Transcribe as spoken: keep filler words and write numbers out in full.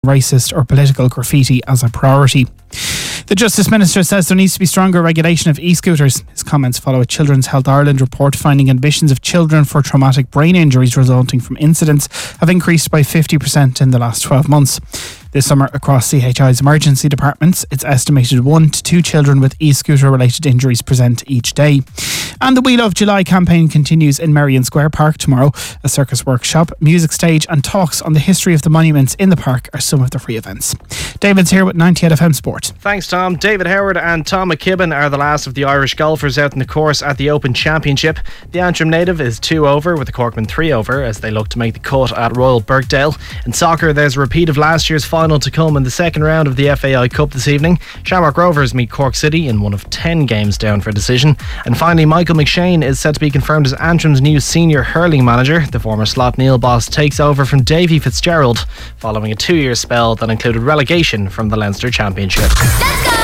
racist or political graffiti as a priority. The Justice Minister says there needs to be stronger regulation of e-scooters. His comments follow a Children's Health Ireland report finding admissions of children for traumatic brain injuries resulting from incidents have increased by fifty percent in the last twelve months. This summer, across C H I's emergency departments, it's estimated one to two children with e-scooter related injuries present each day. And the We Love July campaign continues in Merrion Square Park tomorrow. A circus workshop, music stage and talks on the history of the monuments in the park are some of the free events. David's here with ninety-eight F M Sport. Thanks, Tom. David Howard and Tom McKibben are the last of the Irish golfers out in the course at the Open Championship. The Antrim native is two over with the Corkman three over as they look to make the cut at Royal Birkdale. In soccer, there's a repeat of last year's final to come in the second round of the F A I Cup this evening. Shamrock Rovers meet Cork City in one of ten games down for decision. And finally, Michael McShane is set to be confirmed as Antrim's new senior hurling manager. The former Slot Neil boss takes over from Davy Fitzgerald following a two-year spell that included relegation from the Leinster Championship.